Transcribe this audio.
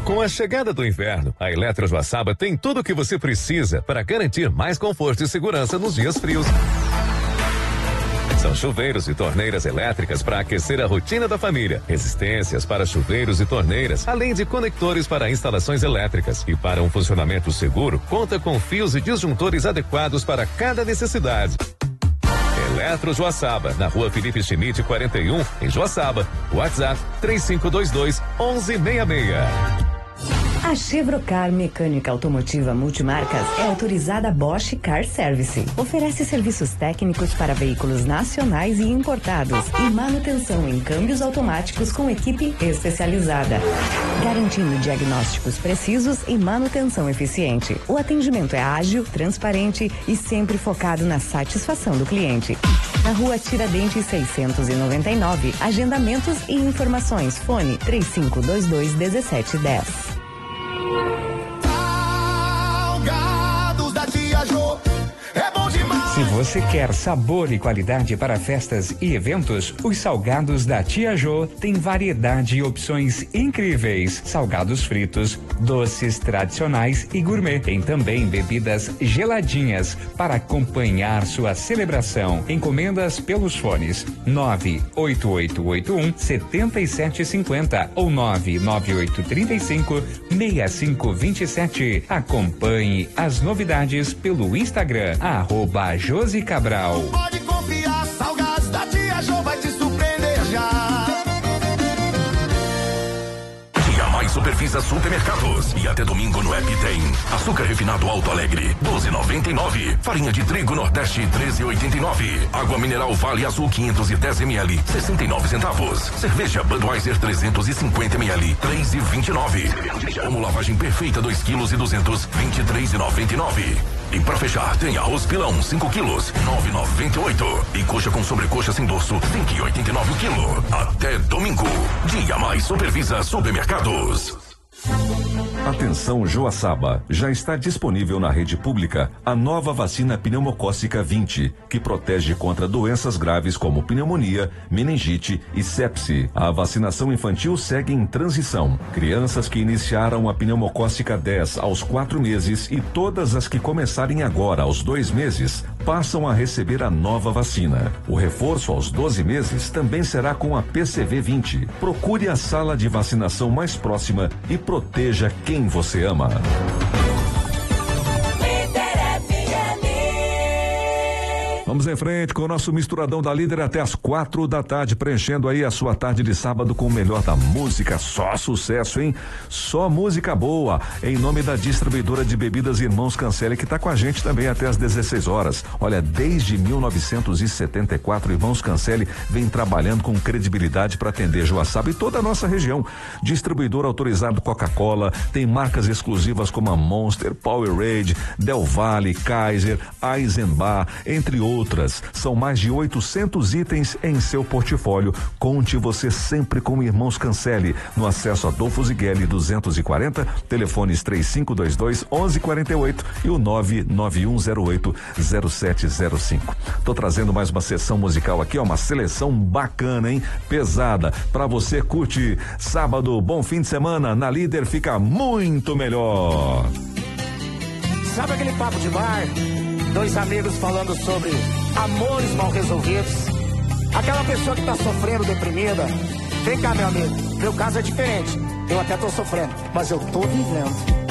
Com a chegada do inverno, a Eletro Joaçaba tem tudo o que você precisa para garantir mais conforto e segurança nos dias frios. São chuveiros e torneiras elétricas para aquecer a rotina da família, resistências para chuveiros e torneiras, além de conectores para instalações elétricas. E para um funcionamento seguro, conta com fios e disjuntores adequados para cada necessidade. Eletro Joaçaba, na rua Felipe Schmidt 41, em Joaçaba. WhatsApp 3522-1166. A Chevrocar Mecânica Automotiva Multimarcas é autorizada Bosch Car Service. Oferece serviços técnicos para veículos nacionais e importados e manutenção em câmbios automáticos com equipe especializada, garantindo diagnósticos precisos e manutenção eficiente. O atendimento é ágil, transparente e sempre focado na satisfação do cliente. Na rua Tiradentes 699, agendamentos e informações. Fone 3522-1710. Salgados da Tia Jô, é bom demais. Se você quer sabor e qualidade para festas e eventos, os salgados da Tia Jô têm variedade e opções incríveis. Salgados fritos, doces tradicionais e gourmet. Tem também bebidas geladinhas para acompanhar sua celebração. Encomendas pelos fones 98881-7750 ou 99835-6527. Acompanhe as novidades pelo Instagram, @Josi Cabral. Pode confiar, Salgados da Tia Jô vai te surpreender já. Dia Mais Supervisa Supermercados. E até domingo no app tem açúcar refinado Alto Alegre, 12,99. Farinha de trigo Nordeste, 13,89. Água mineral Vale Azul 510 ml, 69 centavos. Cerveja Budweiser 350 ml, 3,29. Como lavagem perfeita 2 kg e 200, 23,99. E pra fechar, tem arroz pilão 5 quilos, 9,98. E coxa com sobrecoxa sem dorso, 5,89 o quilo. Até domingo. Dia Mais Supervisa Supermercados. Atenção Joaçaba, já está disponível na rede pública a nova vacina pneumocócica 20, que protege contra doenças graves como pneumonia, meningite e sepse. A vacinação infantil segue em transição. Crianças que iniciaram a pneumocócica 10 aos 4 meses e todas as que começarem agora aos 2 meses passam a receber a nova vacina. O reforço aos 12 meses também será com a PCV 20. Procure a sala de vacinação mais próxima e proteja quem você ama. Vamos em frente com o nosso misturadão da Líder até as 4 da tarde, preenchendo aí a sua tarde de sábado com o melhor da música. Só sucesso, hein? Só música boa. Em nome da distribuidora de bebidas Irmãos Cancelli, que tá com a gente também até as 16 horas. Olha, desde 1974, Irmãos Cancelli vem trabalhando com credibilidade para atender Joaçaba e toda a nossa região. Distribuidor autorizado Coca-Cola, tem marcas exclusivas como a Monster, Powerade, Del Valle, Kaiser, Eisenbach, entre outras. São mais de 800 itens em seu portfólio. Conte você sempre com Irmãos Cancelli. No acesso Adolfo Zigueli 240, telefones 3522-1148 e o 99108-0705. Tô trazendo mais uma sessão musical aqui, ó, uma seleção bacana, hein? Pesada. Pra você curte sábado, bom fim de semana. Na Líder fica muito melhor. Sabe aquele papo de bar? Dois amigos falando sobre amores mal resolvidos. Aquela pessoa que tá sofrendo, deprimida. Vem cá, meu amigo, meu caso é diferente. Eu até tô sofrendo, mas eu tô vivendo.